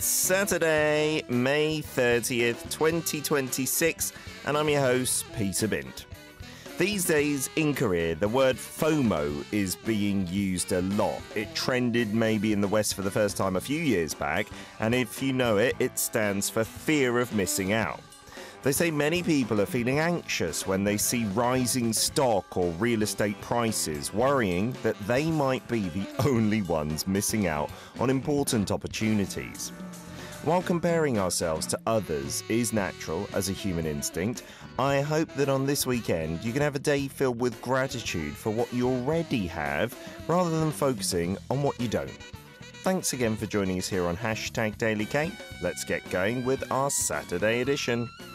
It's Saturday, May 30th, 2026, and I'm your host, Peter Bint. These days in Korea, the word FOMO is being used a lot. It trended maybe in the West for the first time a few years back, and if you know it, it stands for fear of missing out. They say many people are feeling anxious when they see rising stock or real estate prices, worrying that they might be the only ones missing out on important opportunities. While comparing ourselves to others is natural as a human instinct, I hope that on this weekend you can have a day filled with gratitude for what you already have, rather than focusing on what you don't. Thanks again for joining us here on #DailyK. Let's get going with our Saturday edition.